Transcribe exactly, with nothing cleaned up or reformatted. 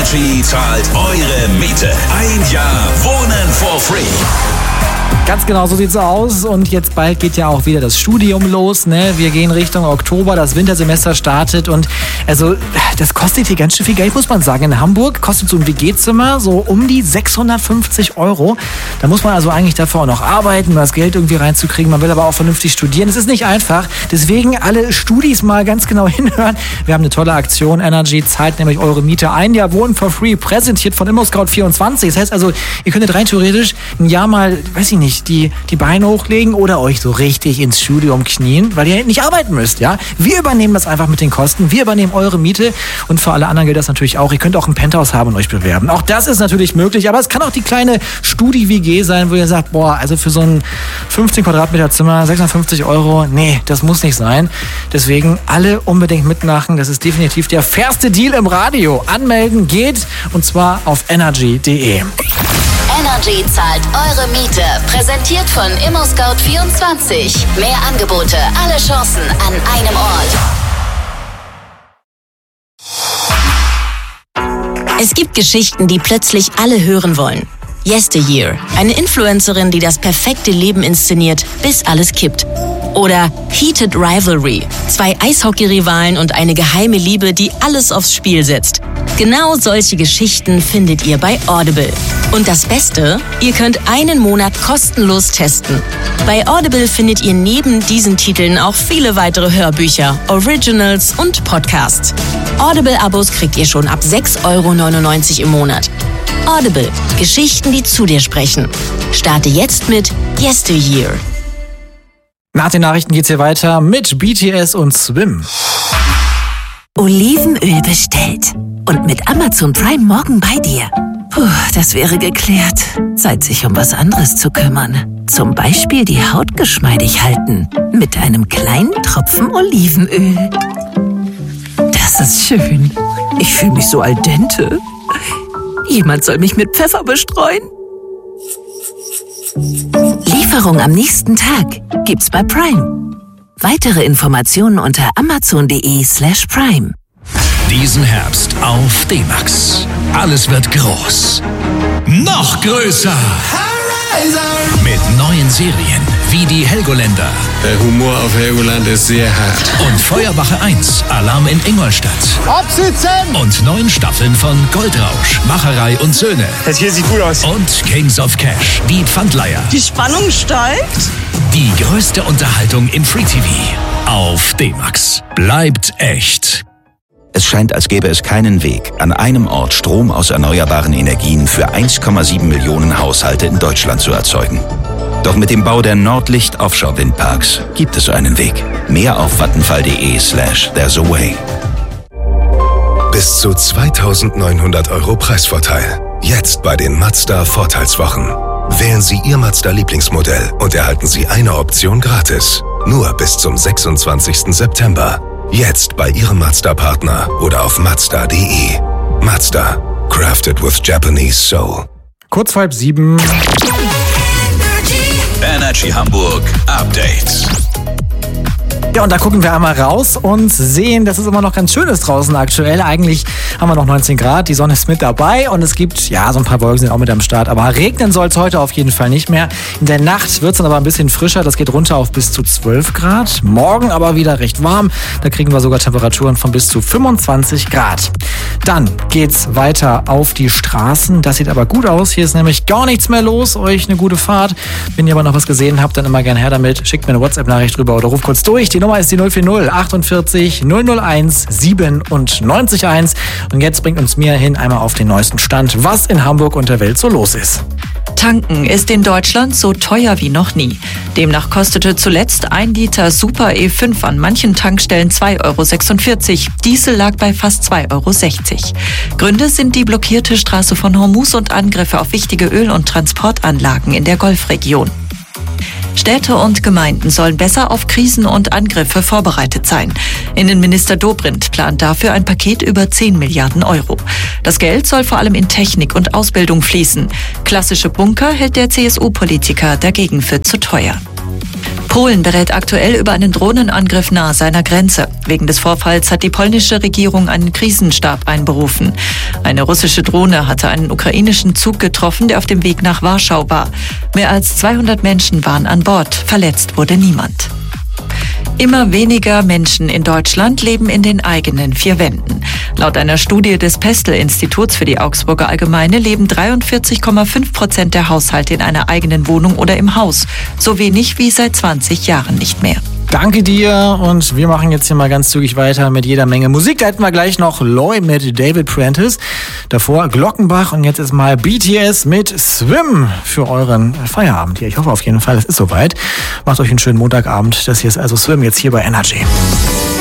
Energy zahlt eure Miete. Ein Jahr Wohnen for free. Ganz genau, so sieht's aus. Und jetzt bald geht ja auch wieder das Studium los. Ne? Wir gehen Richtung Oktober, das Wintersemester startet. Und also, das kostet hier ganz schön viel Geld, muss man sagen. In Hamburg kostet so ein W G-Zimmer so um die sechshundertfünfzig Euro. Da muss man also eigentlich dafür auch noch arbeiten, um das Geld irgendwie reinzukriegen. Man will aber auch vernünftig studieren. Es ist nicht einfach. Deswegen alle Studis mal ganz genau hinhören. Wir haben eine tolle Aktion. Energy zahlt nämlich eure Miete. Ein Jahr Wohnen for free, präsentiert von ImmoScout vierundzwanzig. Das heißt also, ihr könntet rein theoretisch ein Jahr mal, weiß ich nicht, die, die Beine hochlegen oder euch so richtig ins Studium knien, weil ihr nicht arbeiten müsst, ja. Wir übernehmen das einfach mit den Kosten. Wir übernehmen eure Miete und für alle anderen gilt das natürlich auch. Ihr könnt auch ein Penthouse haben und euch bewerben. Auch das ist natürlich möglich, aber es kann auch die kleine Studi-W G sein, wo ihr sagt, boah, also für so ein fünfzehn Quadratmeter Zimmer, sechshundertfünfzig Euro, nee, das muss nicht sein. Deswegen alle unbedingt mitmachen. Das ist definitiv der fairste Deal im Radio. Anmelden geht und zwar auf energy punkt de. Energy zahlt eure Miete. Präsentiert von ImmoScout vierundzwanzig. Mehr Angebote, alle Chancen an einem Ort. Es gibt Geschichten, die plötzlich alle hören wollen. Yesteryear, eine Influencerin, die das perfekte Leben inszeniert, bis alles kippt. Oder Heated Rivalry, zwei Eishockey-Rivalen und eine geheime Liebe, die alles aufs Spiel setzt. Genau solche Geschichten findet ihr bei Audible. Und das Beste, ihr könnt einen Monat kostenlos testen. Bei Audible findet ihr neben diesen Titeln auch viele weitere Hörbücher, Originals und Podcasts. Audible-Abos kriegt ihr schon ab sechs Euro neunundneunzig im Monat. Audible, Geschichten, die zu dir sprechen. Starte jetzt mit Yesteryear. Nach den Nachrichten geht's hier weiter mit B T S und Swim. Olivenöl bestellt. Und mit Amazon Prime morgen bei dir. Puh, das wäre geklärt. Zeit, sich um was anderes zu kümmern. Zum Beispiel die Haut geschmeidig halten. Mit einem kleinen Tropfen Olivenöl. Das ist schön. Ich fühle mich so al dente. Jemand soll mich mit Pfeffer bestreuen. Lieferung am nächsten Tag gibt's bei Prime. Weitere Informationen unter amazon punkt de slash prime. Diesen Herbst auf D-Max. Alles wird groß. Noch größer. Mit neuen Serien wie die Helgoländer. Der Humor auf Helgoland ist sehr hart. Und Feuerwache eins, Alarm in Ingolstadt. Absitzen! Und neun Staffeln von Goldrausch, Macherei und Söhne. Das hier sieht gut aus. Und Kings of Cash, die Pfandleiher. Die Spannung steigt. Die größte Unterhaltung im Free-T V. Auf D-Max. Bleibt echt. Es scheint, als gäbe es keinen Weg, an einem Ort Strom aus erneuerbaren Energien für eins Komma sieben Millionen Haushalte in Deutschland zu erzeugen. Doch mit dem Bau der Nordlicht Offshore Windparks gibt es einen Weg. Mehr auf vattenfall punkt de slash there's a way. Bis zu zweitausendneunhundert Euro Preisvorteil. Jetzt bei den Mazda Vorteilswochen. Wählen Sie Ihr Mazda-Lieblingsmodell und erhalten Sie eine Option gratis. Nur bis zum sechsundzwanzigsten September. Jetzt bei Ihrem Mazda-Partner oder auf mazda punkt de. Mazda. Crafted with Japanese soul. Kurz vor halb sieben. Energy Hamburg Update. Ja, und da gucken wir einmal raus und sehen, dass es immer noch ganz schön ist draußen aktuell. Eigentlich haben wir noch neunzehn Grad, die Sonne ist mit dabei und es gibt, ja, so ein paar Wolken sind auch mit am Start. Aber regnen soll es heute auf jeden Fall nicht mehr. In der Nacht wird es dann aber ein bisschen frischer, das geht runter auf bis zu zwölf Grad. Morgen aber wieder recht warm, da kriegen wir sogar Temperaturen von bis zu fünfundzwanzig Grad. Dann geht's weiter auf die Straßen, das sieht aber gut aus. Hier ist nämlich gar nichts mehr los, euch eine gute Fahrt. Wenn ihr aber noch was gesehen habt, dann immer gern her damit. Schickt mir eine WhatsApp-Nachricht rüber oder ruft kurz durch. Die Nummer ist die null vier null achtundvierzig null null eins siebenundneunzig eins. Und jetzt bringt uns Mia hin einmal auf den neuesten Stand, was in Hamburg und der Welt so los ist. Tanken ist in Deutschland so teuer wie noch nie. Demnach kostete zuletzt ein Liter Super E fünf an manchen Tankstellen zwei Euro sechsundvierzig. Diesel lag bei fast zwei Euro sechzig. Gründe sind die blockierte Straße von Hormuz und Angriffe auf wichtige Öl- und Transportanlagen in der Golfregion. Städte und Gemeinden sollen besser auf Krisen und Angriffe vorbereitet sein. Innenminister Dobrindt plant dafür ein Paket über zehn Milliarden Euro. Das Geld soll vor allem in Technik und Ausbildung fließen. Klassische Bunker hält der C S U-Politiker dagegen für zu teuer. Polen berät aktuell über einen Drohnenangriff nahe seiner Grenze. Wegen des Vorfalls hat die polnische Regierung einen Krisenstab einberufen. Eine russische Drohne hatte einen ukrainischen Zug getroffen, der auf dem Weg nach Warschau war. Mehr als zweihundert Menschen waren an Bord. Verletzt wurde niemand. Immer weniger Menschen in Deutschland leben in den eigenen vier Wänden. Laut einer Studie des Pestel-Instituts für die Augsburger Allgemeine leben dreiundvierzig Komma fünf Prozent der Haushalte in einer eigenen Wohnung oder im Haus. So wenig wie seit zwanzig Jahren nicht mehr. Danke dir und wir machen jetzt hier mal ganz zügig weiter mit jeder Menge Musik. Da hätten wir gleich noch Loy mit David Prentice, davor Glockenbach und jetzt ist mal B T S mit Swim für euren Feierabend hier. Ich hoffe auf jeden Fall, es ist soweit. Macht euch einen schönen Montagabend. Das hier ist also Swim jetzt hier bei Energy.